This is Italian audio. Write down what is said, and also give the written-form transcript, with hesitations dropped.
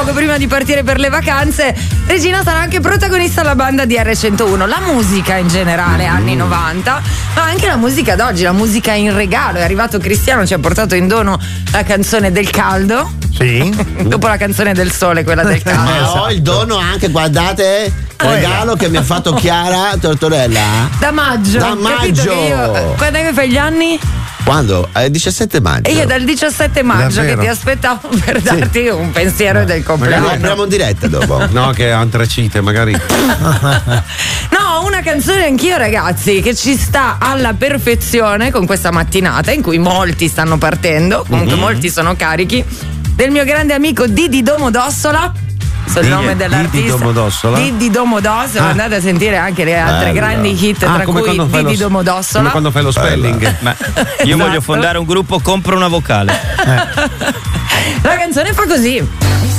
poco prima di partire per le vacanze, Regina sarà anche protagonista alla banda di R101. La musica in generale, anni 90, ma anche la musica d'oggi, la musica in regalo. È arrivato Cristiano, ci ha portato in dono la canzone del caldo. Sì. Dopo la canzone del sole, quella del caldo. Ma ho il dono anche, guardate, regalo che mi ha fatto Chiara Tortorella. Da maggio. Da maggio. Quando è che fai gli anni? Quando? 17 maggio. E io dal 17 maggio Davvero? che ti aspettavo per darti un pensiero del Lo compleanno. apriamo in diretta dopo. No, che antracite, magari. No, una canzone anch'io, ragazzi, che ci sta alla perfezione con questa mattinata in cui molti stanno partendo, comunque molti sono carichi, del mio grande amico Didi Domodossola. Il nome dell'artista Didi Domodossola? Didi Domodossola. Andate a sentire anche le altre grandi hit, tra come cui quando fai Didi lo- Domodossola. Come quando fai lo spelling. Ma io voglio fondare un gruppo, compro una vocale. La canzone fa così.